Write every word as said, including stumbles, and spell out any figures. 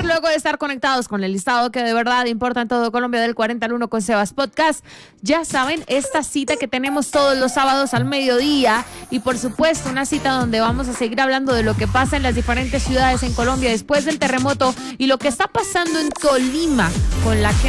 luego de estar conectados con el listado que de verdad importa en todo Colombia del cuarenta al uno con Sebas Podcast. Ya saben, esta cita que tenemos todos los sábados al mediodía y por supuesto una cita donde vamos a seguir hablando de lo que pasa en las diferentes ciudades en Colombia después del terremoto y lo que está pasando en Tolima con la que